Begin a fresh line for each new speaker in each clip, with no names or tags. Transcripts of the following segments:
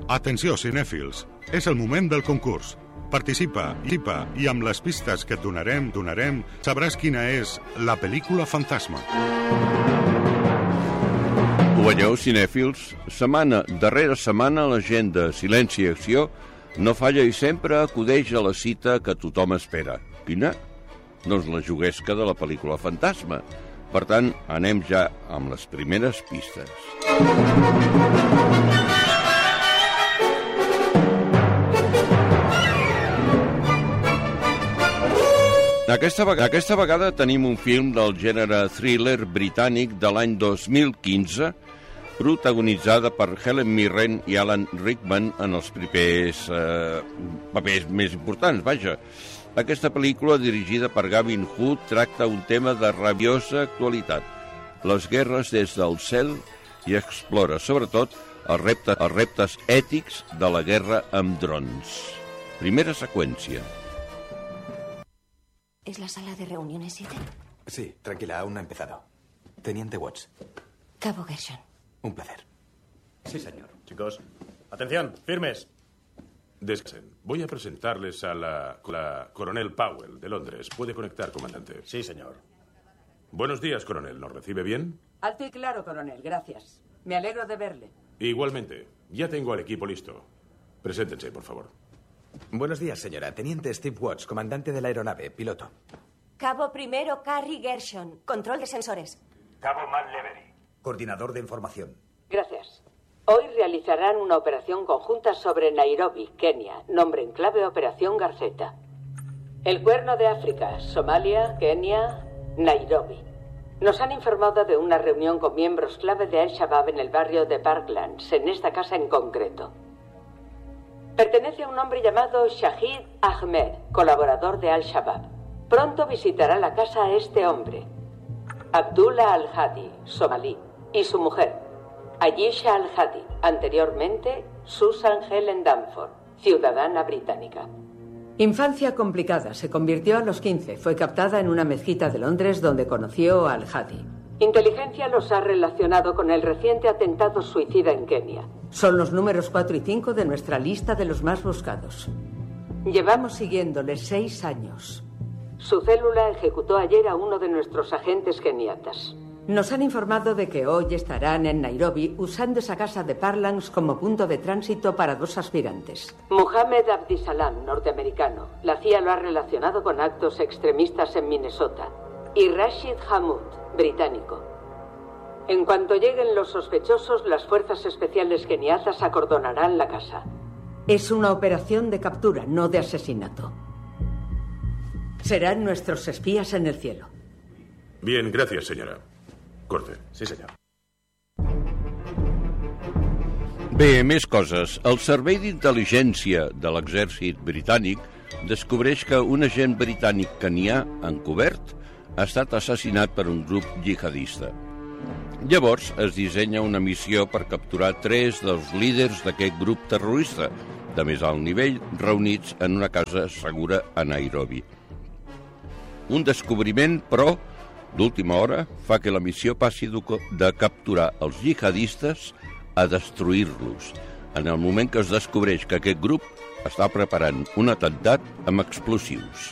Atenció, cinèfils, és el moment del concurs. Participa i amb les pistes que et donarem, sabràs quina és la pel·lícula fantasma.
Ho veieu, cinèfils? Setmana darrere setmana la gent de Silenci i Acció no falla i sempre acudeix a la cita que tothom espera. Quina? Doncs la juguesca de la pel·lícula fantasma. Per tant, anem ja amb les primeres pistes. Aquesta vegada tenim un film del gènere thriller britànic de l'any 2015, protagonitzada per Helen Mirren i Alan Rickman en els primers papers més importants, vaja. Aquesta pel·lícula, dirigida per Gavin Hood, tracta un tema de rabiosa actualitat, les guerres des del cel, i explora, sobretot, els reptes ètics de la guerra amb drons. Primera seqüència.
¿Es la sala de reuniones 7?
Sí, tranquila, aún no ha empezado. Teniente Watts.
Cabo Gershon.
Un placer.
Sí, señor. Chicos, atención, firmes.
Descansen. Voy a presentarles a la coronel Powell, de Londres. ¿Puede conectar, comandante?
Sí, señor.
Buenos días, coronel. ¿Nos recibe bien?
Alto y claro, coronel. Gracias. Me alegro de verle.
Igualmente. Ya tengo al equipo listo. Preséntense, por favor.
Buenos días, señora. Teniente Steve Watts, comandante de la aeronave, piloto.
Cabo primero, Carrie Gershon. Control de sensores.
Cabo Matt Levery.
Coordinador de información.
Gracias. Hoy realizarán una operación conjunta sobre Nairobi, Kenia. Nombre en clave Operación Garceta. El Cuerno de África, Somalia, Kenia, Nairobi. Nos han informado de una reunión con miembros clave de Al-Shabaab en el barrio de Parklands, en esta casa en concreto. Pertenece a un hombre llamado Shahid Ahmed, colaborador de Al-Shabaab. Pronto visitará la casa a este hombre, Abdullah Al-Hadi, somalí, y su mujer, Ayesha Al-Hadi, anteriormente Susan Helen Danforth, ciudadana británica. Infancia complicada. Se convirtió a los 15. Fue captada en una mezquita de Londres donde conoció a Al-Hadi. Inteligencia los ha relacionado con el reciente atentado suicida en Kenia. Son los números 4 y 5 de nuestra lista de los más buscados. Llevamos siguiéndoles 6 años. Su célula ejecutó ayer a uno de nuestros agentes keniatas. Nos han informado de que hoy estarán en Nairobi usando esa casa de Parklands como punto de tránsito para 2 aspirantes. Mohamed Abdisalam, norteamericano. La CIA lo ha relacionado con actos extremistas en Minnesota. Y Rashid Hammoud, británico. En cuanto lleguen los sospechosos, las fuerzas especiales keniatas acordonarán la casa. Es una operación de captura, no de asesinato. Serán nuestros espías en el cielo.
Bien, gracias, señora. Corte.
Sí, señor.
Bé, més coses. El Servei d'Intel·ligència de l'Exèrcit Britànic descobreix que un agent britànic kenià encobert ha estat assassinat per un grup jihadista. Llavors es dissenya una missió per capturar 3 dels líders d'aquest grup terrorista, de més alt nivell, reunits en una casa segura a Nairobi. Un descobriment, però, d'última hora, fa que la missió passi de capturar els jihadistes a destruir-los, en el moment que es descobreix que aquest grup està preparant un atemptat amb explosius.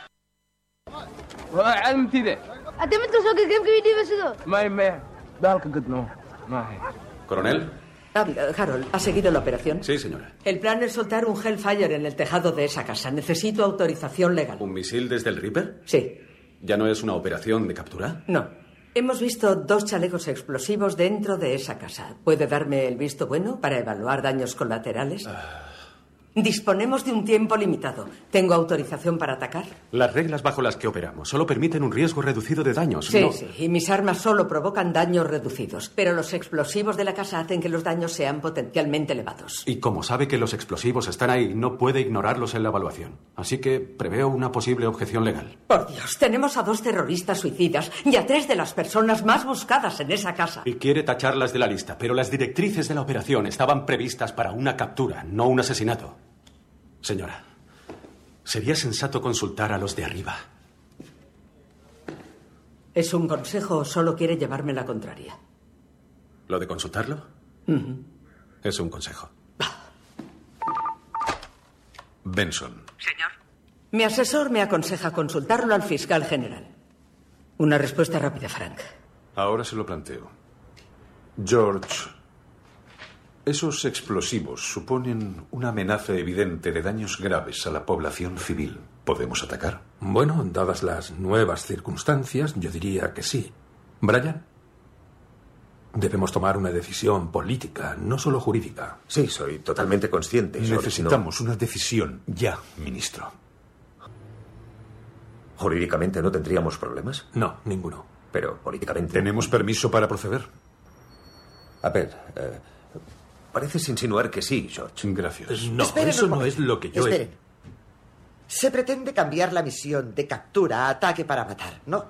Coronel.
Harold, ¿ha seguido la operación?
Sí, señora.
El plan es soltar un Hellfire en el tejado de esa casa. Necesito autorización legal.
¿Un misil desde el Reaper?
Sí.
¿Ya no es una operación de captura?
No. Hemos visto 2 chalecos explosivos dentro de esa casa. ¿Puede darme el visto bueno para evaluar daños colaterales? Disponemos de un tiempo limitado. ¿Tengo autorización para atacar?
Las reglas bajo las que operamos solo permiten un riesgo reducido de daños.
Sí,
¿no?
sí. Y mis armas solo provocan daños reducidos. Pero los explosivos de la casa hacen que los daños sean potencialmente elevados.
Y como sabe que los explosivos están ahí, no puede ignorarlos en la evaluación. Así que preveo una posible objeción legal.
Por Dios, tenemos a 2 terroristas suicidas y a 3 de las personas más buscadas en esa casa.
Y quiere tacharlas de la lista, pero las directrices de la operación estaban previstas para una captura, no un asesinato. Señora, sería sensato consultar a los de arriba.
¿Es un consejo o solo quiere llevarme la contraria?
¿Lo de consultarlo? Es un consejo.
Benson.
Señor.
Mi asesor me aconseja consultarlo al fiscal general. Una respuesta rápida, Frank.
Ahora se lo planteo. George, esos explosivos suponen una amenaza evidente de daños graves a la población civil. ¿Podemos atacar?
Bueno, dadas las nuevas circunstancias, yo diría que sí. Brian, debemos tomar una decisión política, no solo jurídica.
Sí, soy totalmente consciente.
Necesitamos una decisión ya, ministro.
¿Jurídicamente no tendríamos problemas?
No, ninguno.
Pero políticamente...
¿Tenemos permiso para proceder?
A ver, pareces insinuar que sí, George.
Gracias.
No,
Esperen
eso
un
no
momento.
es lo que yo
Esperen. Se pretende cambiar la misión de captura a ataque para matar, ¿no?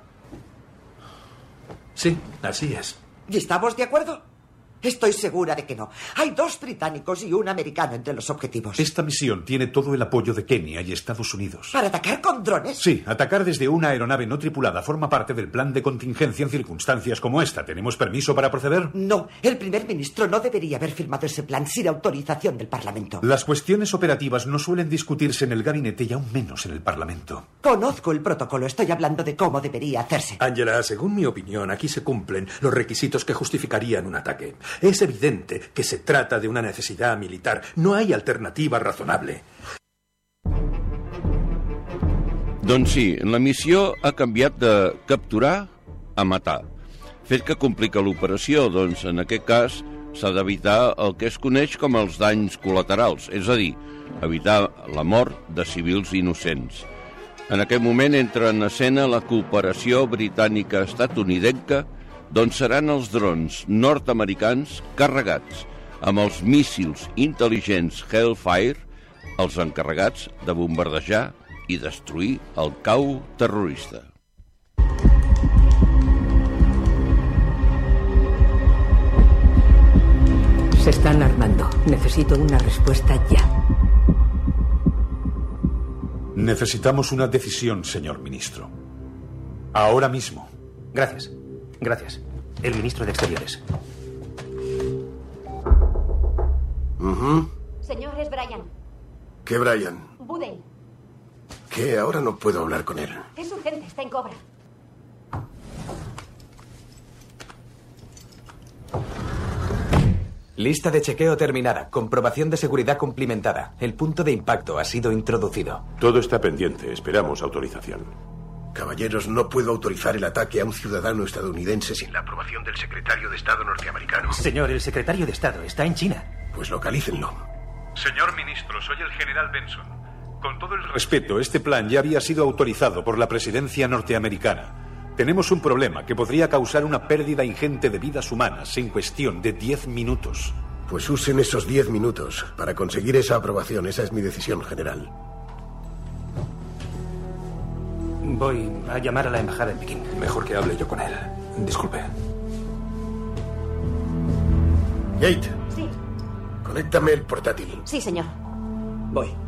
Sí, así es.
¿Y estamos de acuerdo? Estoy segura de que no. Hay 2 británicos y un americano entre los objetivos.
Esta misión tiene todo el apoyo de Kenia y Estados Unidos.
¿Para atacar con drones?
Sí, atacar desde una aeronave no tripulada forma parte del plan de contingencia en circunstancias como esta. ¿Tenemos permiso para proceder?
No, el primer ministro no debería haber firmado ese plan sin autorización del Parlamento.
Las cuestiones operativas no suelen discutirse en el gabinete y aún menos en el Parlamento.
Conozco el protocolo, estoy hablando de cómo debería hacerse.
Angela, según mi opinión, aquí se cumplen los requisitos que justificarían un ataque. Es evidente que se trata de una necesidad militar. No hay alternativa razonable.
Doncs sí, la missió ha canviat de capturar a matar. Fet que complica l'operació, doncs en aquest cas s'ha d'evitar el que es coneix com els danys col·laterals, és a dir, evitar la mort de civils innocents. En aquest moment entra en escena la cooperació britànica-estatunidenca, d'on seran els drons nord-americans carregats amb els míssils intel·ligents Hellfire, els encarregats de bombardejar i destruir el cau terrorista.
Se están armando. Necesito una respuesta ya.
Necesitamos una decisión, señor ministro. Ahora mismo.
Gracias. Gracias. El ministro de Exteriores.
Señor, es Brian.
¿Qué Brian?
Budel.
¿Qué? Ahora no puedo hablar con él.
Es urgente, está en cobra.
Lista de chequeo terminada. Comprobación de seguridad cumplimentada. El punto de impacto ha sido introducido.
Todo está pendiente. Esperamos autorización.
Caballeros, no puedo autorizar el ataque a un ciudadano estadounidense sin la aprobación del secretario de Estado norteamericano.
Señor, el secretario de Estado está en China.
Pues localícenlo.
Señor ministro, soy el general Benson. Con todo el
respeto, este plan ya había sido autorizado por la presidencia norteamericana. Tenemos un problema que podría causar una pérdida ingente de vidas humanas en cuestión de 10 minutos.
Pues usen esos 10 minutos para conseguir esa aprobación. Esa es mi decisión, general.
Voy a llamar a la embajada en Pekín.
Mejor que hable yo con él. Disculpe.
Kate.
Sí.
Conéctame el portátil.
Sí, señor.
Voy.